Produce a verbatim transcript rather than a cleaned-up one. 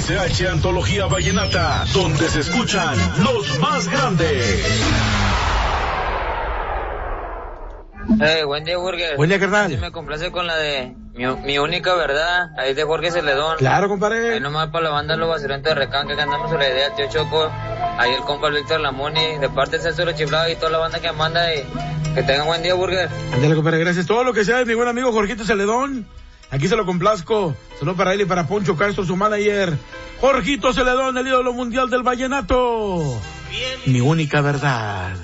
S H Antología Vallenata, donde se escuchan los más grandes. Eh, buen día, Burger. Buen día, carnal. Sí, me complace con la de mi, mi única verdad, ahí de Jorge Celedón. Claro, compadre. Ahí nomás para la banda Los Bacilentos de Recanca, que andamos sobre la idea, tío Choco. Ahí el compa el Víctor Lamoni, de parte de César Chiflado y toda la banda que manda. Y que tengan buen día, Burger. Ándale, compadre, gracias. Todo lo que sea de mi buen amigo Jorgito Celedón, aquí se lo complazco. Saludos para él y para Poncho Castro, su manager. Jorgito Celedón, el ídolo mundial del vallenato. Mi única verdad.